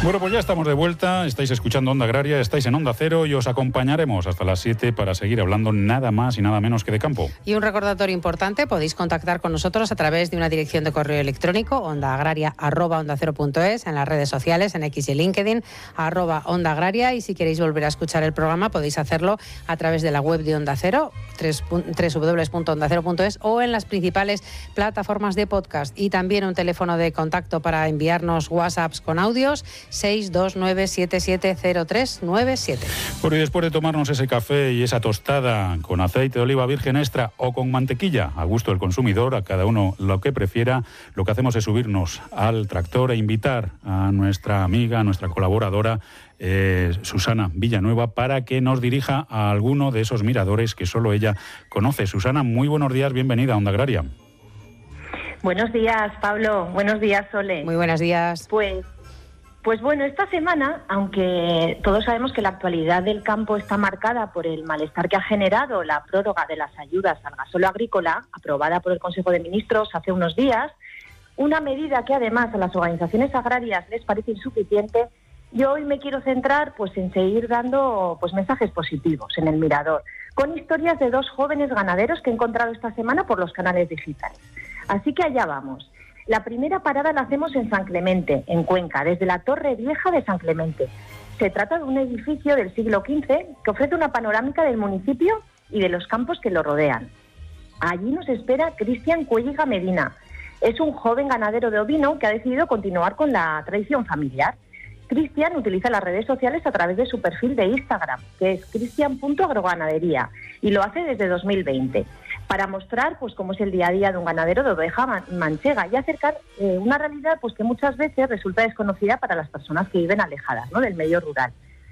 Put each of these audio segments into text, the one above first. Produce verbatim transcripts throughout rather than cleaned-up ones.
Bueno, pues ya estamos de vuelta, estáis escuchando Onda Agraria, estáis en Onda Cero y os acompañaremos hasta las siete para seguir hablando nada más y nada menos que de campo. Y un recordatorio importante, podéis contactar con nosotros a través de una dirección de correo electrónico, ondaagraria arroba onda cero punto es, en las redes sociales, en X y LinkedIn, arroba Onda Agraria, y si queréis volver a escuchar el programa podéis hacerlo a través de la web de Onda Cero, doble u doble u doble u punto onda cero punto es, o en las principales plataformas de podcast. Y también un teléfono de contacto para enviarnos WhatsApps con audios, seis dos nueve siete siete cero tres nueve siete. Bueno, y después de tomarnos ese café y esa tostada con aceite de oliva virgen extra o con mantequilla, a gusto del consumidor, a cada uno lo que prefiera, lo que hacemos es subirnos al tractor e invitar a nuestra amiga, a nuestra colaboradora, eh, Susana Villanueva, para que nos dirija a alguno de esos miradores que solo ella conoce. Susana, muy buenos días, bienvenida a Onda Agraria. Buenos días, Pablo. Buenos días, Sole. Muy buenos días. Pues... Pues bueno, esta semana, aunque todos sabemos que la actualidad del campo está marcada por el malestar que ha generado la prórroga de las ayudas al gasóleo agrícola, aprobada por el Consejo de Ministros hace unos días, una medida que además a las organizaciones agrarias les parece insuficiente, yo hoy me quiero centrar pues en seguir dando pues mensajes positivos en el Mirador, con historias de dos jóvenes ganaderos que he encontrado esta semana por los canales digitales. Así que allá vamos. La primera parada la hacemos en San Clemente, en Cuenca, desde la Torre Vieja de San Clemente. Se trata de un edificio del siglo quince que ofrece una panorámica del municipio y de los campos que lo rodean. Allí nos espera Cristian Cuelliga Medina. Es un joven ganadero de ovino que ha decidido continuar con la tradición familiar. Cristian utiliza las redes sociales a través de su perfil de Instagram, que es cristian punto agroganadería, y lo hace desde dos mil veinte, para mostrar pues cómo es el día a día de un ganadero de oveja manchega y acercar eh, una realidad pues que muchas veces resulta desconocida para las personas que viven alejadas, ¿no?, del medio rural.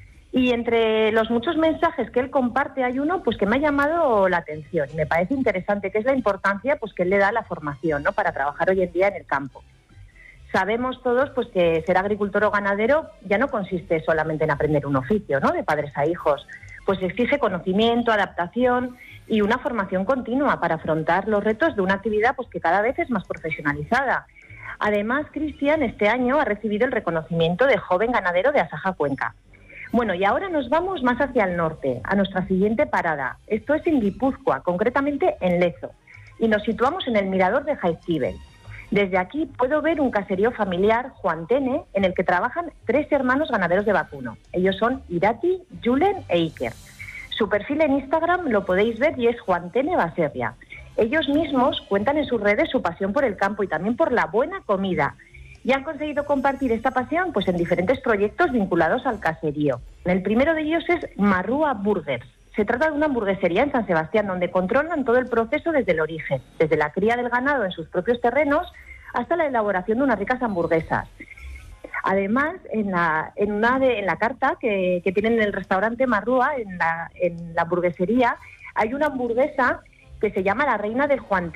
Y entre los muchos mensajes que él comparte hay uno pues que me ha llamado la atención y me parece interesante, que es la importancia pues que él le da a la formación, ¿no?, para trabajar hoy en día en el campo. Sabemos todos pues que ser agricultor o ganadero ya no consiste solamente en aprender un oficio, ¿no?, de padres a hijos, pues exige conocimiento, adaptación y una formación continua para afrontar los retos de una actividad pues que cada vez es más profesionalizada. Además, Cristian este año ha recibido el reconocimiento de joven ganadero de Asaja Cuenca. Bueno, y ahora nos vamos más hacia el norte, a nuestra siguiente parada. Esto es en Guipúzcoa, concretamente en Lezo, y nos situamos en el mirador de Jaizkibel. Desde aquí puedo ver un caserío familiar, Juan Tene, en el que trabajan tres hermanos ganaderos de vacuno. Ellos son Irati, Julen e Iker. Su perfil en Instagram lo podéis ver y es Juan Tene Baserria. Ellos mismos cuentan en sus redes su pasión por el campo y también por la buena comida. Y han conseguido compartir esta pasión pues en diferentes proyectos vinculados al caserío. El primero de ellos es Marrúa Burgers. Se trata de una hamburguesería en San Sebastián donde controlan todo el proceso desde el origen, desde la cría del ganado en sus propios terrenos hasta la elaboración de unas ricas hamburguesas. Además, en la, en una de, en la carta que, que tienen en el restaurante Marrúa, en la, en la hamburguesería, hay una hamburguesa que se llama la Reina del Juan